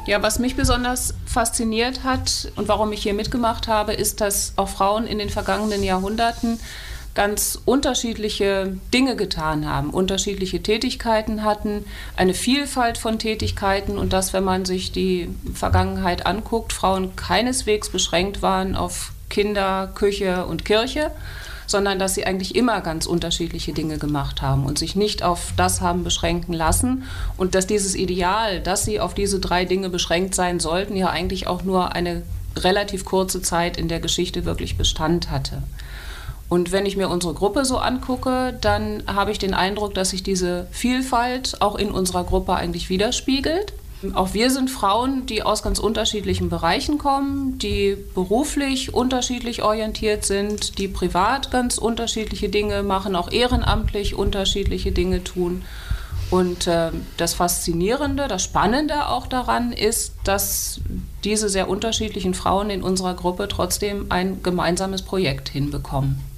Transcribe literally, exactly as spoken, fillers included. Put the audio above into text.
Ja, was mich besonders fasziniert hat und warum ich hier mitgemacht habe, ist, dass auch Frauen in den vergangenen Jahrhunderten ganz unterschiedliche Dinge getan haben, unterschiedliche Tätigkeiten hatten, eine Vielfalt von Tätigkeiten und dass, wenn man sich die Vergangenheit anguckt, Frauen keineswegs beschränkt waren auf Kinder, Küche und Kirche, sondern dass sie eigentlich immer ganz unterschiedliche Dinge gemacht haben und sich nicht auf das haben beschränken lassen und dass dieses Ideal, dass sie auf diese drei Dinge beschränkt sein sollten, ja eigentlich auch nur eine relativ kurze Zeit in der Geschichte wirklich Bestand hatte. Und wenn ich mir unsere Gruppe so angucke, dann habe ich den Eindruck, dass sich diese Vielfalt auch in unserer Gruppe eigentlich widerspiegelt. Auch wir sind Frauen, die aus ganz unterschiedlichen Bereichen kommen, die beruflich unterschiedlich orientiert sind, die privat ganz unterschiedliche Dinge machen, auch ehrenamtlich unterschiedliche Dinge tun. Und äh, das Faszinierende, das Spannende auch daran ist, dass diese sehr unterschiedlichen Frauen in unserer Gruppe trotzdem ein gemeinsames Projekt hinbekommen.